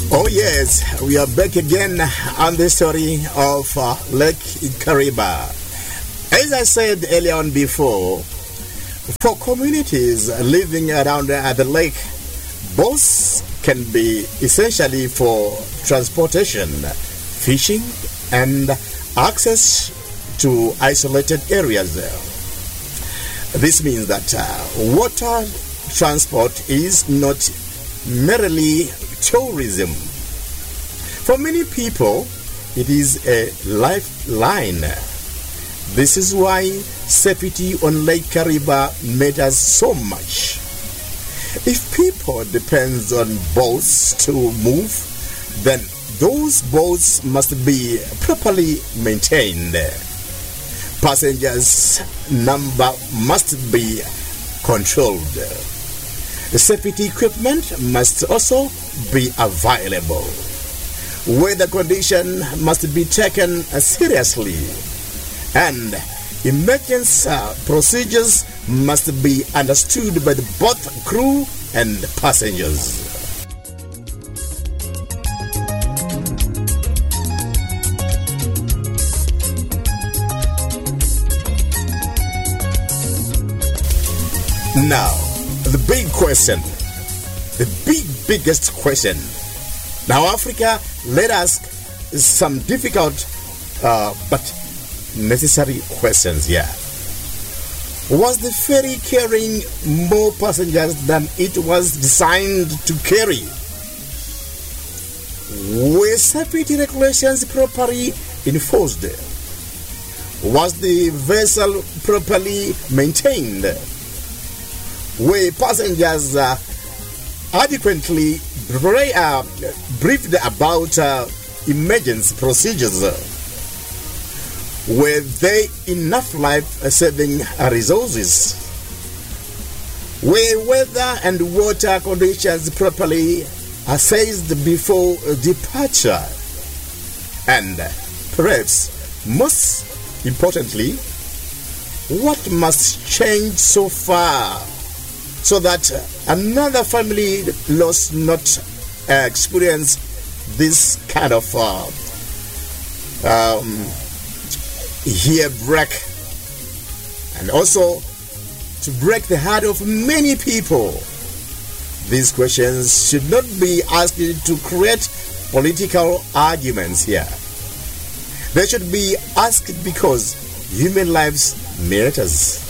Oh yes, we are back again on the story of Lake Kariba. As I said earlier on before, for communities living around the lake, boats can be essentially for transportation, fishing, and access to isolated areas. This means that water transport is not merely tourism. For many people, it is a lifeline. This is why safety on Lake Kariba matters so much. If people depend on boats to move, then those boats must be properly maintained. Passengers' number must be controlled. The safety equipment must also be available. Weather condition must be taken seriously, and emergency procedures must be understood by both crew and passengers. Now, the big question, the biggest question. Now, Africa, let us some difficult but necessary questions here. Was the ferry carrying more passengers than it was designed to carry? Were safety regulations properly enforced? Was the vessel properly maintained? Were passengers adequately briefed about emergency procedures? Were there enough life-saving resources? Were weather and water conditions properly assessed before departure? And perhaps most importantly, what must change so far so that another family loss not experience this kind of break, and also to break the heart of many people? These questions should not be asked to create political arguments here. They should be asked because human lives matters.